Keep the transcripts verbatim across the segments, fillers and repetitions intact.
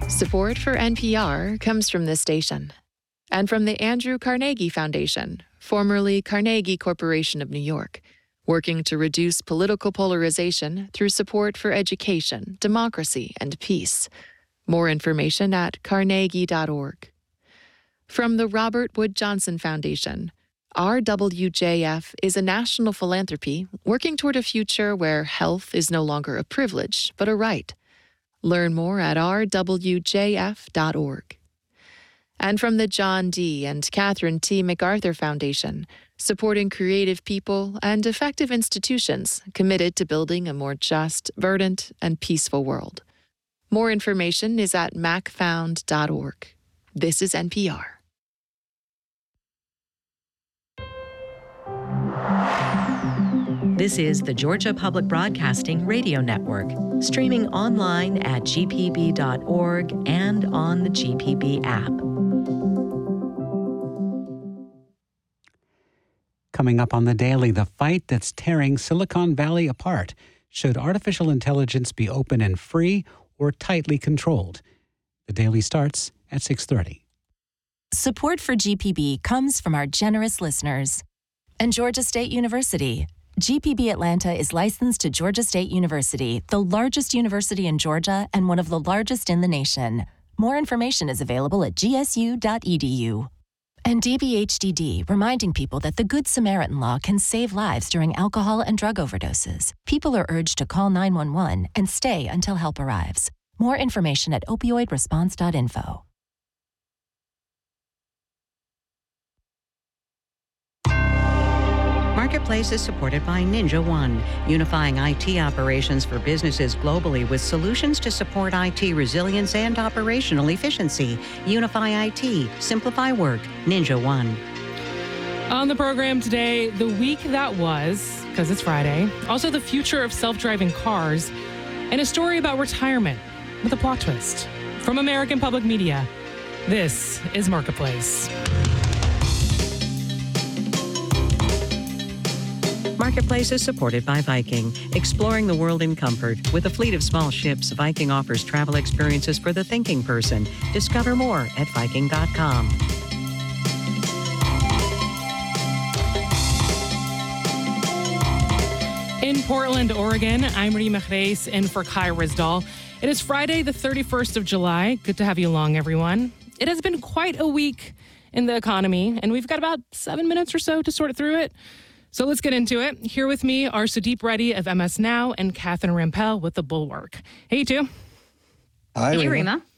Support for N P R comes from this station and from the Andrew Carnegie Foundation, formerly Carnegie Corporation of New York, working to reduce political polarization through support for education, democracy, and peace. More information at carnegie dot org. From the Robert Wood Johnson Foundation, R W J F is a national philanthropy working toward a future where health is no longer a privilege, but a right. Learn more at r w j f dot org. And from the John D. and Catherine T. MacArthur Foundation, supporting creative people and effective institutions committed to building a more just, verdant, and peaceful world. More information is at mac found dot org. This is N P R. This is the Georgia Public Broadcasting Radio Network, streaming online at g p b dot org and on the G P B app. Coming up on The Daily, the fight that's tearing Silicon Valley apart. Should artificial intelligence be open and free or tightly controlled? The Daily starts at six thirty. Support for G P B comes from our generous listeners. And Georgia State University. G P B Atlanta is licensed to Georgia State University, the largest university in Georgia and one of the largest in the nation. More information is available at g s u dot e d u. And D B H D D, reminding people that the Good Samaritan Law can save lives during alcohol and drug overdoses. People are urged to call nine one one and stay until help arrives. More information at opioid response dot info. Marketplace is supported by Ninja One, unifying I T operations for businesses globally with solutions to support I T resilience and operational efficiency. Unify I T, simplify work, Ninja One. On the program today, the week that was, because it's Friday, also the future of self-driving cars, and a story about retirement with a plot twist. From American Public Media, this is Marketplace. Marketplace is supported by Viking, exploring the world in comfort. With a fleet of small ships, Viking offers travel experiences for the thinking person. Discover more at viking dot com. In Portland, Oregon, I'm Rima Reis in for Kai Rizdal. It is Friday, the thirty-first of July. Good to have you along, everyone. It has been quite a week in the economy, and we've got about seven minutes or so to sort through it. So let's get into it. Here with me are Sudeep Reddy of M S Now and Catherine Rampell with The Bulwark. Hey, you two. Hi, hey, Rima. Rima.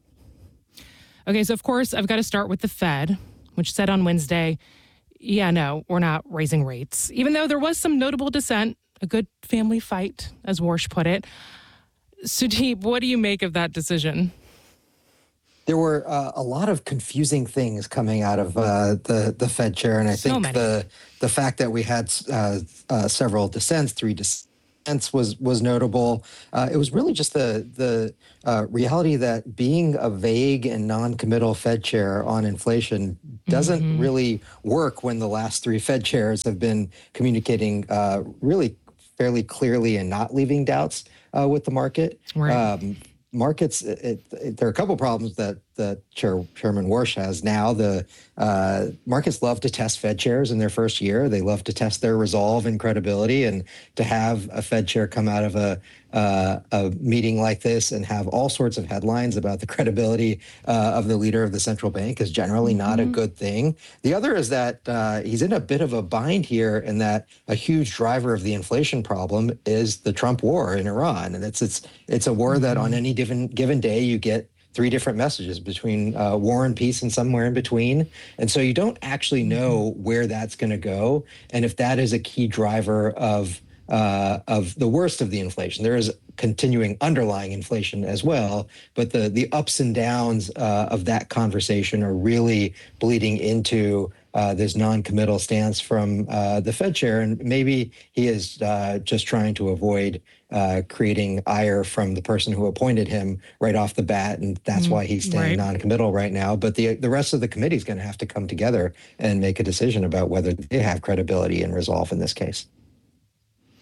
Okay, so of course, I've got to start with the Fed, which said on Wednesday, yeah, no, we're not raising rates. Even though there was some notable dissent, a good family fight, as Warsh put it. Sudeep, what do you make of that decision? There were uh, a lot of confusing things coming out of uh, the the Fed chair, and I So think many. the the fact that we had uh, uh, several dissents, three dissents, was was notable. Uh, it was really just the the uh, reality that being a vague and non-committal Fed chair on inflation doesn't Mm-hmm. really work when the last three Fed chairs have been communicating uh, really fairly clearly and not leaving doubts uh, with the market. Right. Um, Markets, it, it, there are a couple problems that that Chair, Chairman Warsh has now. The uh, markets love to test Fed chairs in their first year. They love to test their resolve and credibility. And to have a Fed chair come out of a uh, a meeting like this and have all sorts of headlines about the credibility uh, of the leader of the central bank is generally not a good thing. The other is that uh, he's in a bit of a bind here, in that a huge driver of the inflation problem is the Trump war in Iran, and it's it's it's a war that on any given given day you get three different messages between uh, war and peace and somewhere in between. And so you don't actually know where that's going to go, and if that is a key driver of uh, of the worst of the inflation. There is continuing underlying inflation as well, but the the ups and downs uh, of that conversation are really bleeding into uh, this non-committal stance from uh, the Fed chair, and maybe he is uh, just trying to avoid uh, creating ire from the person who appointed him right off the bat, and that's why he's staying right. non-committal right now. But the the rest of the committee is going to have to come together and make a decision about whether they have credibility and resolve in this case.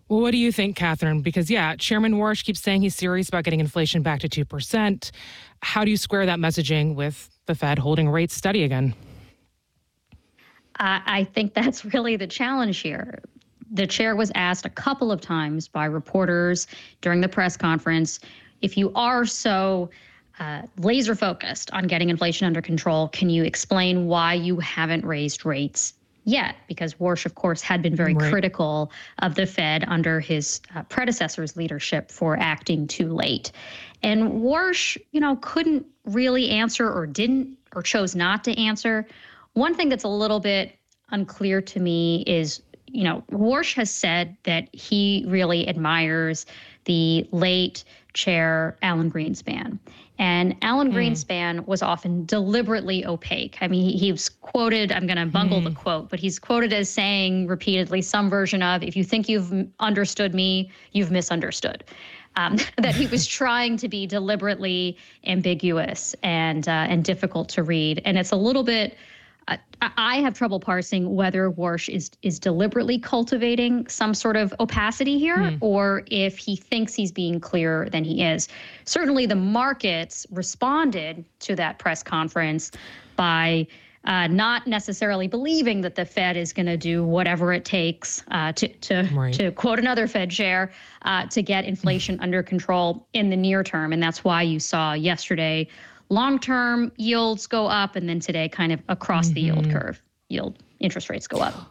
Well, what do you think, Catherine? Because, yeah, Chairman Warsh keeps saying he's serious about getting inflation back to two percent. How do you square that messaging with the Fed holding rates steady again? Uh, I think that's really the challenge here. The chair was asked a couple of times by reporters during the press conference, if you are so uh, laser focused on getting inflation under control, can you explain why you haven't raised rates yet? Because Warsh, of course, had been very right. critical of the Fed under his uh, predecessor's leadership for acting too late. And Warsh, you know, couldn't really answer or didn't or chose not to answer. One thing that's a little bit unclear to me is, you know, Warsh has said that he really admires the late Chair Alan Greenspan. And Alan mm. Greenspan was often deliberately opaque. I mean, he, he was quoted, I'm going to bungle mm. the quote, but he's quoted as saying repeatedly some version of, if you think you've understood me, you've misunderstood. Um, that he was trying to be deliberately ambiguous and uh, and difficult to read. And it's a little bit, uh, I have trouble parsing whether Warsh is is deliberately cultivating some sort of opacity here, mm. or if he thinks he's being clearer than he is. Certainly the markets responded to that press conference by uh, not necessarily believing that the Fed is going to do whatever it takes uh, to, to, right. to quote another Fed chair, uh, to get inflation under control in the near term. And that's why you saw yesterday long-term yields go up, and then today kind of across mm-hmm. the yield curve, yield interest rates go up.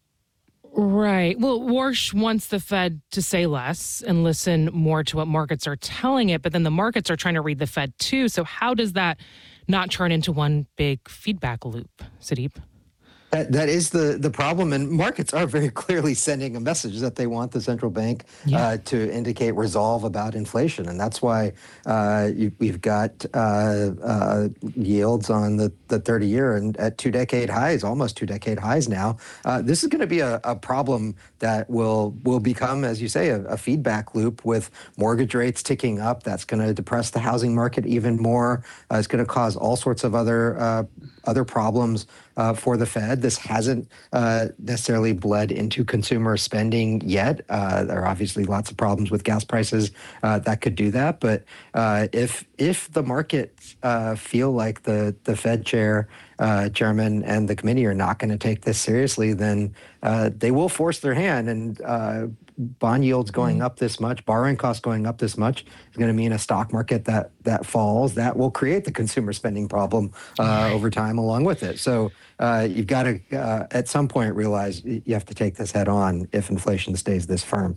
Right. Well, Warsh wants the Fed to say less and listen more to what markets are telling it, but then the markets are trying to read the Fed too. So how does that not turn into one big feedback loop, Sudeep? That, that is the, the problem, and markets are very clearly sending a message that they want the central bank yeah. uh, to indicate resolve about inflation, and that's why uh, you, we've got uh, uh, yields on the, the thirty-year and at two-decade highs, almost two-decade highs now. Uh, this is going to be a, a problem that will will become, as you say, a, a feedback loop with mortgage rates ticking up. That's going to depress the housing market even more. Uh, it's going to cause all sorts of other uh, other problems uh, for the Fed. This hasn't uh, necessarily bled into consumer spending yet. Uh, there are obviously lots of problems with gas prices uh, that could do that. But uh, if if the markets uh, feel like the the Fed chair, uh, chairman, and the committee are not going to take this seriously, then uh, they will force their hand. And uh, bond yields going mm. up this much, borrowing costs going up this much is going to mean a stock market that that falls. That will create the consumer spending problem uh, right. over time along with it. So uh, you've got to, uh, at some point, realize you have to take this head on if inflation stays this firm.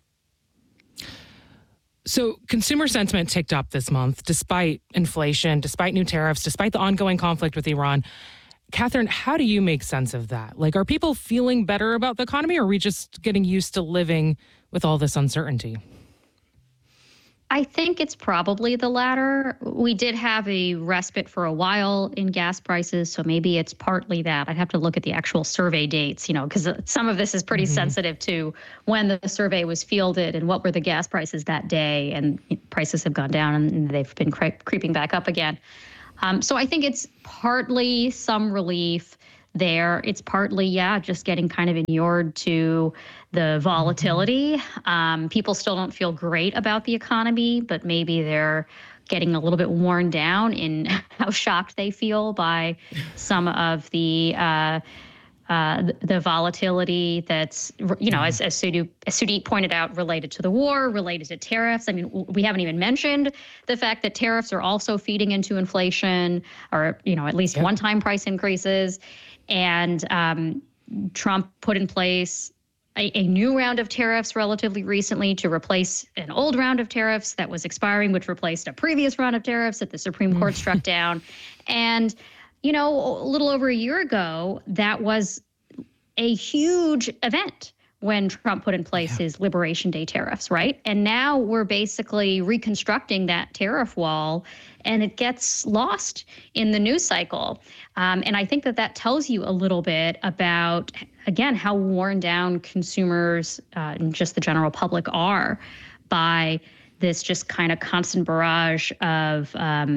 So consumer sentiment ticked up this month, despite inflation, despite new tariffs, despite the ongoing conflict with Iran. Catherine, how do you make sense of that? Like, are people feeling better about the economy, or are we just getting used to living with all this uncertainty? I think it's probably the latter. We did have a respite for a while in gas prices, so maybe it's partly that. I'd have to look at the actual survey dates, you know, because some of this is pretty mm-hmm. sensitive to when the survey was fielded and what were the gas prices that day, and prices have gone down and they've been cre- creeping back up again. Um, so I think it's partly some relief there. It's partly, yeah, just getting kind of inured to the volatility. Um, people still don't feel great about the economy, but maybe they're getting a little bit worn down in how shocked they feel by some of the uh, uh, the, the volatility that's, you know, as, as Sudeep, as Sudeep pointed out, related to the war, related to tariffs. I mean, we haven't even mentioned the fact that tariffs are also feeding into inflation, or, you know, at least yep. one-time price increases. And um, Trump put in place a, a new round of tariffs relatively recently to replace an old round of tariffs that was expiring, which replaced a previous round of tariffs that the Supreme Court struck down. And, you know, a little over a year ago, that was a huge event when Trump put in place yeah. his Liberation Day tariffs, right? And now we're basically reconstructing that tariff wall, and it gets lost in the news cycle. Um, and I think that that tells you a little bit about, again, how worn down consumers uh, and just the general public are by this just kind of constant barrage of um,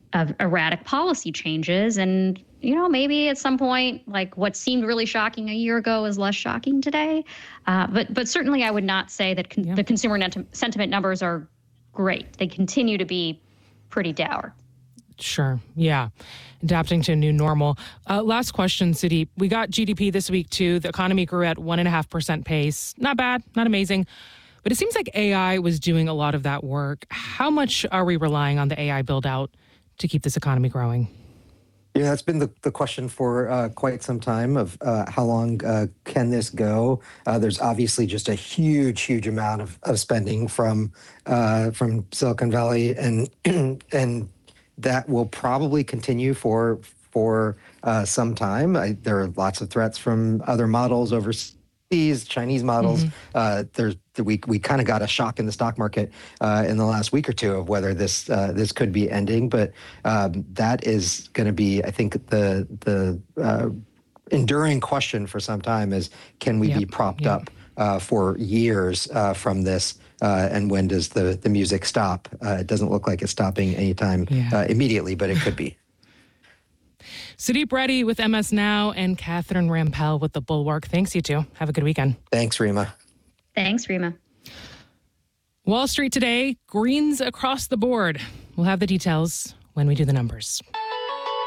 of erratic policy changes. And, you know, maybe at some point, like what seemed really shocking a year ago is less shocking today. Uh, but but certainly I would not say that con- Yeah. the consumer net- sentiment numbers are great. They continue to be pretty dour. Sure. Yeah. Adapting to a new normal. Uh, last question, Sudeep. We got G D P this week, too. The economy grew at one point five percent pace. Not bad, not amazing. But it seems like A I was doing a lot of that work. How much are we relying on the A I build out to keep this economy growing? Yeah, that's been the, the question for uh, quite some time of uh, how long uh, can this go? Uh, there's obviously just a huge, huge amount of, of spending from uh, from Silicon Valley, and and that will probably continue for for uh, some time. I, there are lots of threats from other models overseas. These Chinese models, mm-hmm. uh, there's we we kind of got a shock in the stock market uh, in the last week or two of whether this uh, this could be ending, but um, that is going to be, I think, the the uh, enduring question for some time is, can we yep. be propped yep. up uh, for years uh, from this, uh, and when does the the music stop? Uh, it doesn't look like it's stopping anytime yeah. uh, immediately, but it could be. Sudeep Reddy with M S Now and Catherine Rampell with The Bulwark. Thanks, you two. Have a good weekend. Thanks, Rima. Thanks, Rima. Wall Street today, greens across the board. We'll have the details when we do the numbers.